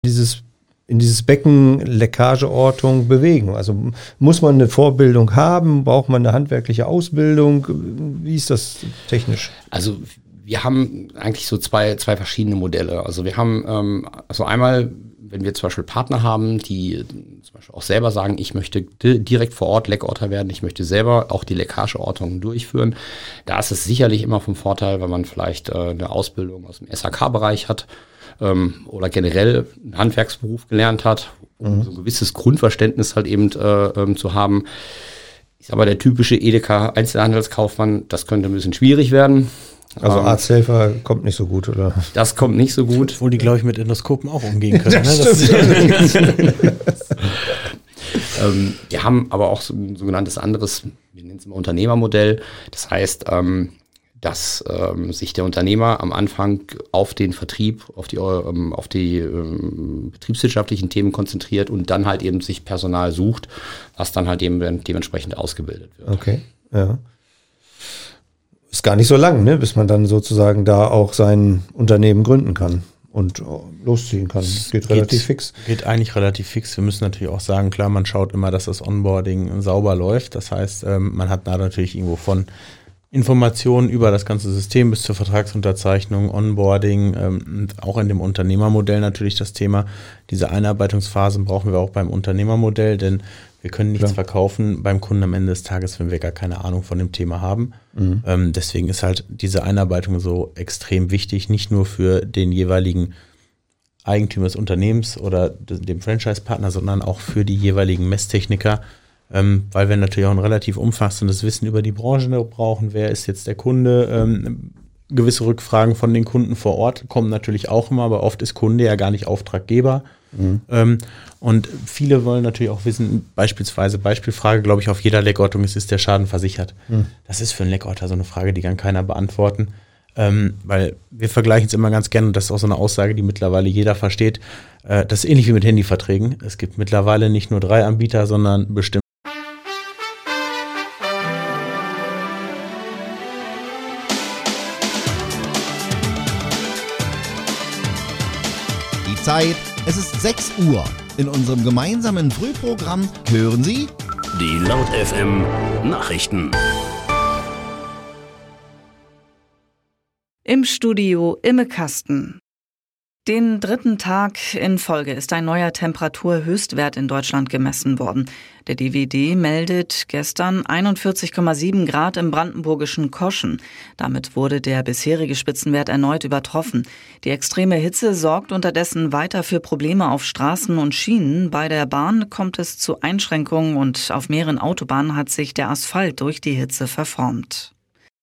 in dieses Becken Leckageortung bewegen? Also muss man eine Vorbildung haben? Braucht man eine handwerkliche Ausbildung? Wie ist das technisch? Also wir haben eigentlich so zwei verschiedene Modelle. Also wir haben also einmal, wenn wir zum Beispiel Partner haben, die zum Beispiel auch selber sagen, ich möchte direkt vor Ort Leckorter werden, ich möchte selber auch die Leckageortung durchführen. Da ist es sicherlich immer vom Vorteil, wenn man vielleicht eine Ausbildung aus dem SHK-Bereich hat oder generell einen Handwerksberuf gelernt hat, um so ein gewisses Grundverständnis halt eben zu haben. Ich sag mal, der typische Edeka-Einzelhandelskaufmann, das könnte ein bisschen schwierig werden. Also Arzthelfer kommt nicht so gut, oder? Das kommt nicht so gut. Obwohl die, glaube ich, mit Endoskopen auch umgehen können. Wir haben aber auch so ein sogenanntes anderes, wir nennen es immer Unternehmermodell. Das heißt, dass sich der Unternehmer am Anfang auf den Vertrieb, auf die betriebswirtschaftlichen Themen konzentriert und dann halt eben sich Personal sucht, was dann halt eben dementsprechend ausgebildet wird. Okay, ja. Ist gar nicht so lang, ne, bis man dann sozusagen da auch sein Unternehmen gründen kann und losziehen kann. Geht relativ fix. Geht eigentlich relativ fix. Wir müssen natürlich auch sagen, klar, man schaut immer, dass das Onboarding sauber läuft. Das heißt, man hat da natürlich irgendwo von Informationen über das ganze System bis zur Vertragsunterzeichnung, Onboarding, auch in dem Unternehmermodell natürlich das Thema. Diese Einarbeitungsphasen brauchen wir auch beim Unternehmermodell, denn wir können nichts verkaufen beim Kunden am Ende des Tages, wenn wir gar keine Ahnung von dem Thema haben. Deswegen ist halt diese Einarbeitung so extrem wichtig, nicht nur für den jeweiligen Eigentümer des Unternehmens oder dem Franchise-Partner, sondern auch für die jeweiligen Messtechniker, weil wir natürlich auch ein relativ umfassendes Wissen über die Branche brauchen. Wer ist jetzt der Kunde? Gewisse Rückfragen von den Kunden vor Ort kommen natürlich auch immer, aber oft ist Kunde ja gar nicht Auftraggeber. Und viele wollen natürlich auch wissen, Beispielfrage, glaube ich, auf jeder Leckortung ist der Schaden versichert. Das ist für einen Leckorter so eine Frage, die kann keiner beantworten, weil wir vergleichen es immer ganz gerne, und das ist auch so eine Aussage, die mittlerweile jeder versteht. Das ist ähnlich wie mit Handyverträgen. Es gibt mittlerweile nicht nur 3 Anbieter, sondern bestimmt. Die Zeit, es ist 6 Uhr. In unserem gemeinsamen Frühprogramm hören Sie die Laut FM Nachrichten. Im Studio Imme Kasten. Den 3. Tag in Folge ist ein neuer Temperaturhöchstwert in Deutschland gemessen worden. Der DWD meldet gestern 41,7 Grad im brandenburgischen Koschen. Damit wurde der bisherige Spitzenwert erneut übertroffen. Die extreme Hitze sorgt unterdessen weiter für Probleme auf Straßen und Schienen. Bei der Bahn kommt es zu Einschränkungen und auf mehreren Autobahnen hat sich der Asphalt durch die Hitze verformt.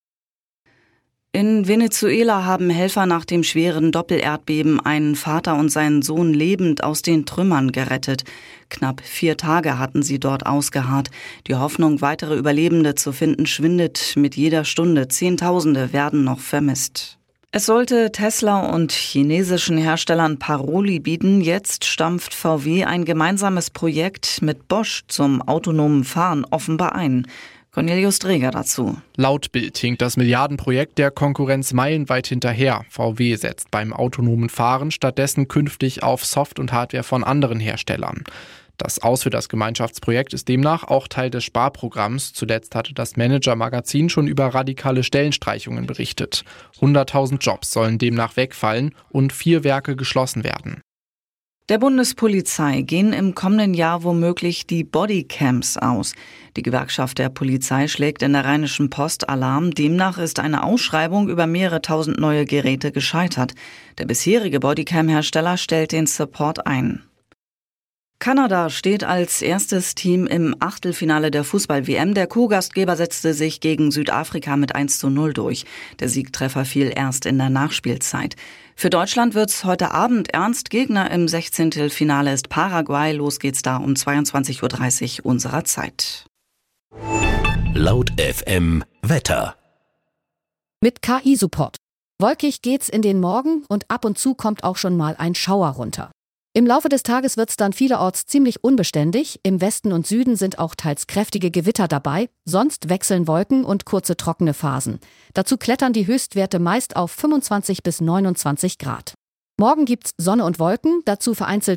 In Venezuela haben Helfer nach dem schweren Doppelerdbeben einen Vater und seinen Sohn lebend aus den Trümmern gerettet. Knapp 4 Tage hatten sie dort ausgeharrt. Die Hoffnung, weitere Überlebende zu finden, schwindet mit jeder Stunde. Zehntausende werden noch vermisst. Es sollte Tesla und chinesischen Herstellern Paroli bieten. Jetzt stampft VW ein gemeinsames Projekt mit Bosch zum autonomen Fahren offenbar ein. Cornelius Dreger dazu. Laut Bild hinkt das Milliardenprojekt der Konkurrenz meilenweit hinterher. VW setzt beim autonomen Fahren stattdessen künftig auf Soft- und Hardware von anderen Herstellern. Das Aus für das Gemeinschaftsprojekt ist demnach auch Teil des Sparprogramms. Zuletzt hatte das Manager-Magazin schon über radikale Stellenstreichungen berichtet. 100.000 Jobs sollen demnach wegfallen und 4 Werke geschlossen werden. Der Bundespolizei gehen im kommenden Jahr womöglich die Bodycams aus. Die Gewerkschaft der Polizei schlägt in der Rheinischen Post Alarm. Demnach ist eine Ausschreibung über mehrere tausend neue Geräte gescheitert. Der bisherige Bodycam-Hersteller stellt den Support ein. Kanada steht als erstes Team im Achtelfinale der Fußball-WM. Der Co-Gastgeber setzte sich gegen Südafrika mit 1:0 durch. Der Siegtreffer fiel erst in der Nachspielzeit. Für Deutschland wird's heute Abend ernst. Gegner im 16. Finale ist Paraguay. Los geht's da um 22:30 Uhr unserer Zeit. Laut FM Wetter. Mit KI-Support. Wolkig geht's in den Morgen und ab und zu kommt auch schon mal ein Schauer runter. Im Laufe des Tages wird's dann vielerorts ziemlich unbeständig. Im Westen und Süden sind auch teils kräftige Gewitter dabei. Sonst wechseln Wolken und kurze trockene Phasen. Dazu klettern die Höchstwerte meist auf 25 bis 29 Grad. Morgen gibt's Sonne und Wolken, dazu vereinzelt